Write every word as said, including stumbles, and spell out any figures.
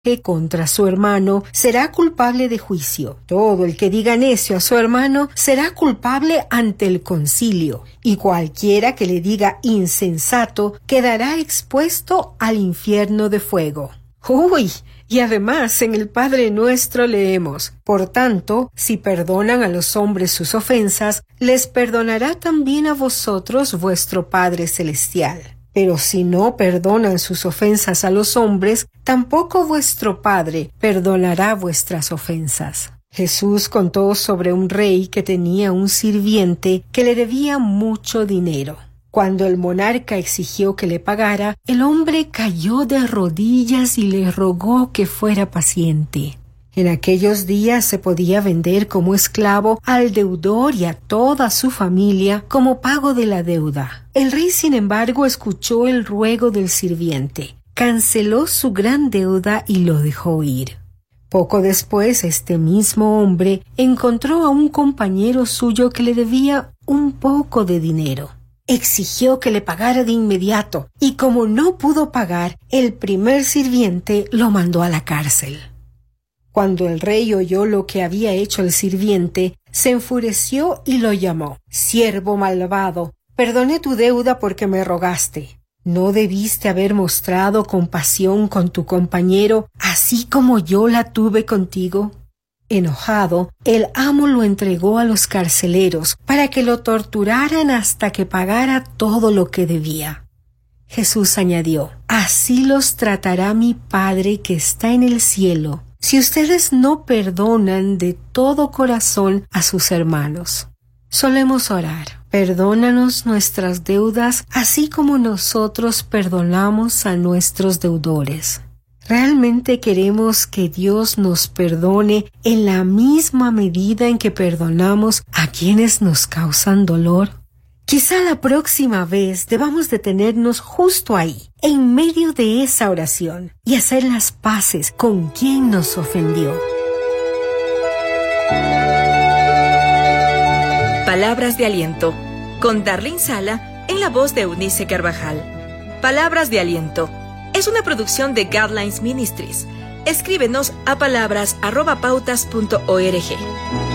contra su hermano será culpable de juicio. Todo el que diga necio a su hermano será culpable ante el concilio, y cualquiera que le diga insensato quedará expuesto al infierno de fuego. ¡Uy! Y además en el Padre Nuestro leemos: por tanto, si perdonan a los hombres sus ofensas, les perdonará también a vosotros vuestro Padre Celestial. Pero si no perdonan sus ofensas a los hombres, tampoco vuestro Padre perdonará vuestras ofensas. Jesús contó sobre un rey que tenía un sirviente que le debía mucho dinero. Cuando el monarca exigió que le pagara, el hombre cayó de rodillas y le rogó que fuera paciente. En aquellos días se podía vender como esclavo al deudor y a toda su familia como pago de la deuda. El rey, sin embargo, escuchó el ruego del sirviente, canceló su gran deuda y lo dejó ir. Poco después, este mismo hombre encontró a un compañero suyo que le debía un poco de dinero. Exigió que le pagara de inmediato, y como no pudo pagar, el primer sirviente lo mandó a la cárcel. Cuando el rey oyó lo que había hecho el sirviente, se enfureció y lo llamó: «Siervo malvado, perdoné tu deuda porque me rogaste. ¿No debiste haber mostrado compasión con tu compañero, así como yo la tuve contigo?» Enojado, el amo lo entregó a los carceleros para que lo torturaran hasta que pagara todo lo que debía. Jesús añadió: «Así los tratará mi Padre que está en el cielo, si ustedes no perdonan de todo corazón a sus hermanos». Solemos orar: perdónanos nuestras deudas, así como nosotros perdonamos a nuestros deudores. ¿Realmente queremos que Dios nos perdone en la misma medida en que perdonamos a quienes nos causan dolor? Quizá la próxima vez debamos detenernos justo ahí, en medio de esa oración, y hacer las paces con quien nos ofendió. Palabras de aliento, con Darlene Sala en la voz de Eunice Carvajal. Palabras de aliento es una producción de Guidelines Ministries. Escríbenos a palabras arroba pautas punto org.